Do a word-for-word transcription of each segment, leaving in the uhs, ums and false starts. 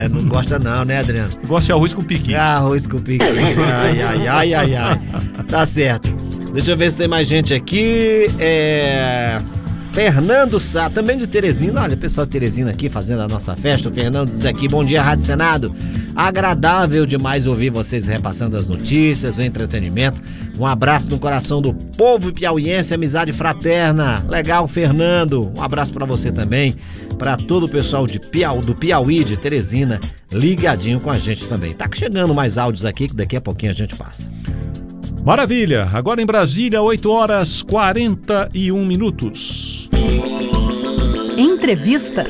É, não gosta não, né, Adriano? Gosta de arroz com piqui. Arroz com piqui. Ai, ai, ai, ai, ai. Tá certo. Deixa eu ver se tem mais gente aqui. É... Fernando Sá, também de Teresina. Olha, o pessoal de Teresina aqui fazendo a nossa festa. O Fernando diz aqui, bom dia, Rádio Senado. Agradável demais ouvir vocês repassando as notícias, o entretenimento. Um abraço no coração do povo piauiense, amizade fraterna. Legal, Fernando. Um abraço pra você também, pra todo o pessoal de Piau, do Piauí, de Teresina, ligadinho com a gente também. Tá chegando mais áudios aqui, que daqui a pouquinho a gente passa. Maravilha, agora em Brasília, oito horas e quarenta e um minutos. Entrevista.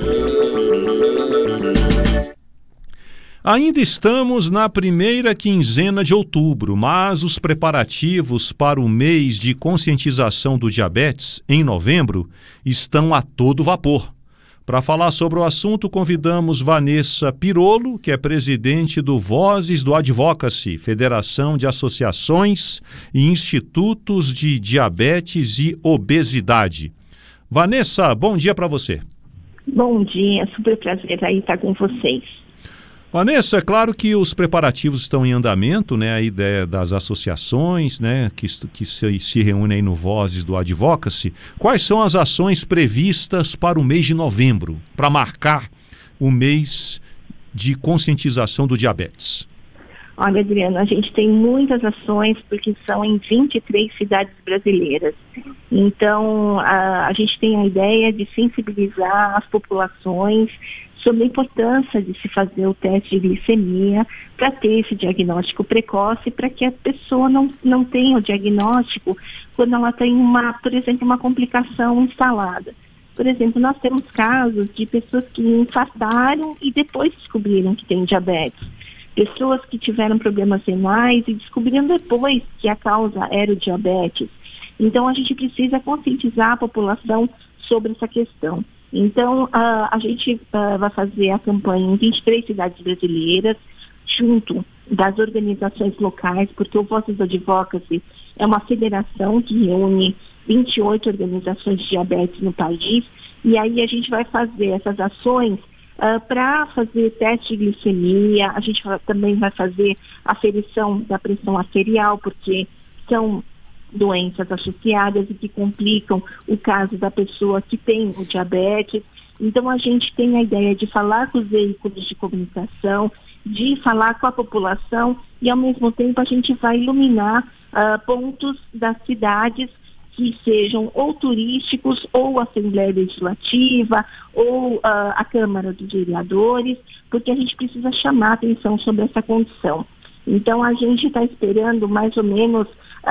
Ainda estamos na primeira quinzena de outubro, mas os preparativos para o mês de conscientização do diabetes, em novembro, estão a todo vapor. Para falar sobre o assunto, convidamos Vanessa Pirolo, que é presidente do Vozes do Advocacy, Federação de Associações e Institutos de Diabetes e Obesidade. Vanessa, bom dia para você. Bom dia, super prazer aí estar com vocês. Vanessa, é claro que os preparativos estão em andamento, né? A ideia das associações, né? Que, que se, se reúnem aí no Vozes do Advocacy. Quais são as ações previstas para o mês de novembro, para marcar o mês de conscientização do diabetes? Olha, Adriano, a gente tem muitas ações porque são em vinte e três cidades brasileiras. Então, a, a gente tem a ideia de sensibilizar as populações sobre a importância de se fazer o teste de glicemia para ter esse diagnóstico precoce, para que a pessoa não, não tenha o diagnóstico quando ela tem, uma, por exemplo, uma complicação instalada. Por exemplo, nós temos casos de pessoas que infartaram e depois descobriram que têm diabetes. Pessoas que tiveram problemas renais e descobriram depois que a causa era o diabetes. Então, a gente precisa conscientizar a população sobre essa questão. Então, uh, a gente uh, vai fazer a campanha em vinte e três cidades brasileiras, junto das organizações locais, porque o Vozes do Advocacy é uma federação que reúne vinte e oito organizações de diabetes no país, e aí a gente vai fazer essas ações uh, para fazer teste de glicemia, a gente vai, também vai fazer aferição da pressão arterial, porque são doenças associadas e que complicam o caso da pessoa que tem o diabetes. Então, a gente tem a ideia de falar com os veículos de comunicação, de falar com a população e, ao mesmo tempo, a gente vai iluminar uh, pontos das cidades que sejam ou turísticos, ou a Assembleia Legislativa, ou uh, a Câmara dos Vereadores, porque a gente precisa chamar atenção sobre essa condição. Então, a gente está esperando mais ou menos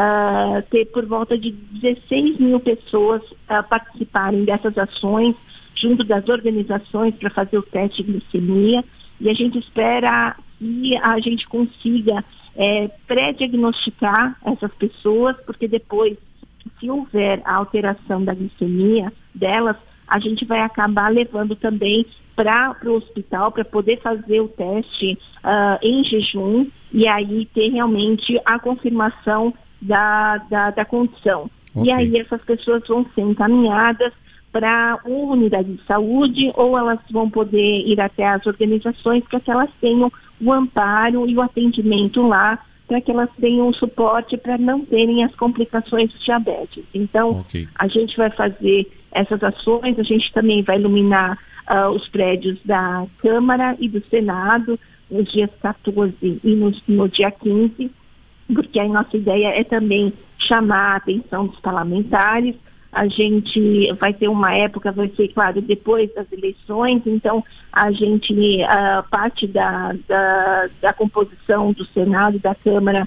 uh, ter por volta de dezesseis mil pessoas uh, participarem dessas ações, junto das organizações para fazer o teste de glicemia, e a gente espera que a gente consiga é, pré-diagnosticar essas pessoas, porque depois, se houver a alteração da glicemia delas, a gente vai acabar levando também para o hospital para poder fazer o teste uh, em jejum e aí ter realmente a confirmação da, da, da condição. Okay. E aí essas pessoas vão ser encaminhadas para uma unidade de saúde ou elas vão poder ir até as organizações para que elas tenham o amparo e o atendimento lá, para que elas tenham o suporte para não terem as complicações do diabetes. Então, okay. A gente vai fazer essas ações, a gente também vai iluminar uh, os prédios da Câmara e do Senado nos dias quatorze e no, no dia quinze, porque a nossa ideia é também chamar a atenção dos parlamentares. A gente vai ter uma época, vai ser, claro, depois das eleições, então a gente, uh, parte da, da, da composição do Senado e da Câmara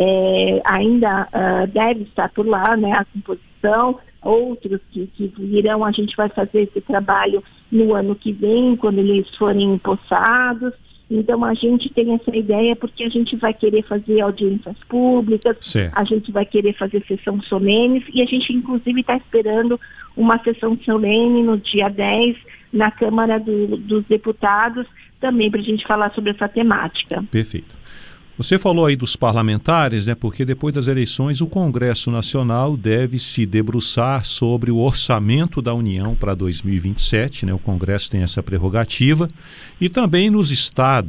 é, ainda uh, deve estar por lá, né, a composição, outros que, que virão, a gente vai fazer esse trabalho no ano que vem, quando eles forem empossados. Então, a gente tem essa ideia porque a gente vai querer fazer audiências públicas, certo. A gente vai querer fazer sessão solene e a gente, inclusive, está esperando uma sessão solene no dia dez na Câmara do, dos Deputados, também para a gente falar sobre essa temática. Perfeito. Você falou aí dos parlamentares, né? Porque depois das eleições o Congresso Nacional deve se debruçar sobre o orçamento da União para dois mil e vinte e sete, né? O Congresso tem essa prerrogativa, e também nos estados.